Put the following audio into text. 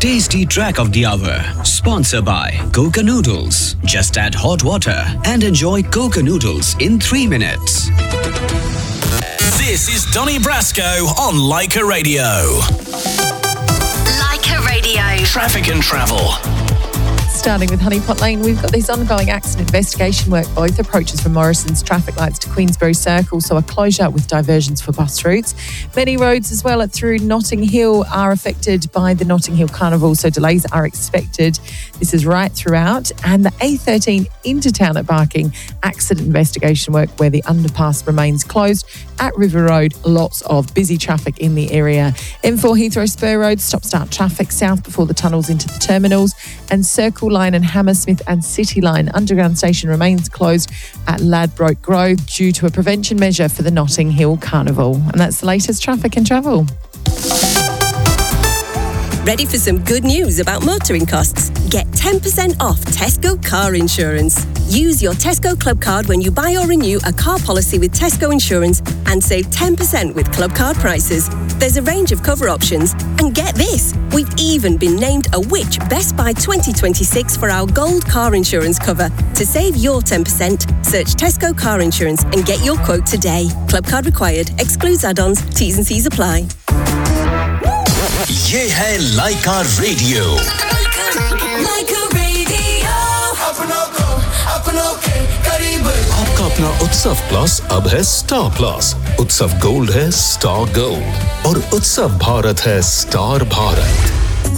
tasty track of the hour. Sponsored by Coca Noodles. Just add hot water and enjoy Coca Noodles in 3 minutes. This is Donny Brasco on Leica Radio. Leica Radio. Traffic and travel. Starting with Honeypot Lane, we've got this ongoing accident investigation work, both approaches from Morrison's traffic lights to Queensbury Circle, so a closure with diversions for bus routes. Many roads as well through Notting Hill are affected by the Notting Hill Carnival, so delays are expected. This is right throughout. And the A13 into town at Barking, accident investigation work where the underpass remains closed. At River Road, lots of busy traffic in the area. M4 Heathrow Spur Road, stop-start traffic south before the tunnels into the terminals. And Circle Line and Hammersmith and City Line underground station remains closed at Ladbroke Grove due to a prevention measure for the Notting Hill Carnival. And that's the latest traffic and travel. Ready for some good news about motoring costs? Get 10% off Tesco car insurance. Use your Tesco Club card when you buy or renew a car policy with Tesco Insurance and save 10% with Club card prices. There's a range of cover options. And get this, we've even been named a Which Best Buy 2026 for our gold car insurance cover. To save your 10%, search Tesco Car Insurance and get your quote today. Club card required. Excludes add-ons. T's and C's apply. ये है लाइका radio. लाइका radio. आपका अपना उत्सव plus अब है star plus. उत्सव gold है star gold और उत्सव भारत है स्टार भारत।